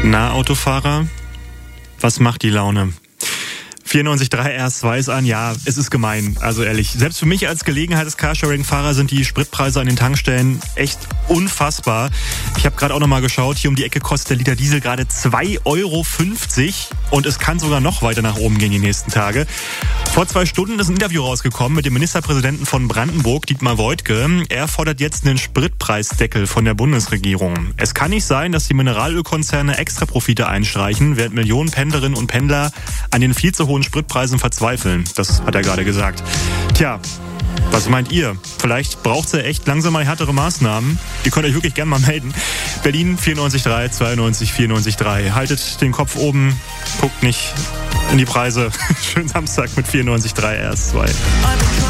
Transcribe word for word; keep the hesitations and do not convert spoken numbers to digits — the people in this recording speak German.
Na, Autofahrer, was macht die Laune? vierundneunzig Komma drei R S zwei ist an, ja, es ist gemein, also ehrlich. Selbst für mich als Gelegenheits-Carsharing-Fahrer sind die Spritpreise an den Tankstellen echt unfassbar. Ich habe gerade auch nochmal geschaut, hier um die Ecke kostet der Liter Diesel gerade zwei Euro fünfzig und es kann sogar noch weiter nach oben gehen die nächsten Tage. Vor zwei Stunden ist ein Interview rausgekommen mit dem Ministerpräsidenten von Brandenburg, Dietmar Woidke. Er fordert jetzt einen Spritpreisdeckel von der Bundesregierung. Es kann nicht sein, dass die Mineralölkonzerne extra Profite einstreichen, während Millionen Pendlerinnen und Pendler an den viel zu hohen Spritpreisen verzweifeln. Das hat er gerade gesagt. Tja, was meint ihr? Vielleicht braucht es ja echt langsam mal härtere Maßnahmen. Ihr könnt euch wirklich gerne mal melden. Berlin vierundneunzig Komma drei, zweiundneunzig vierundneunzig Komma drei. Haltet den Kopf oben, guckt nicht in die Preise. Schönen Samstag mit vierundneunzig Komma drei R S zwei.